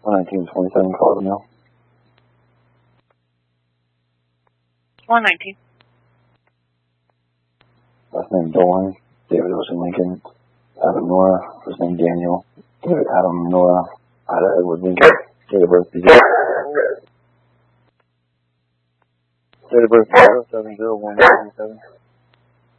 11927 Carbondale. 119. Last name Dolan, David Ocean Lincoln, Adam Nora, first name Daniel, David Adam Nora, Ida Edward Lincoln, date of birth, date of birth 70127.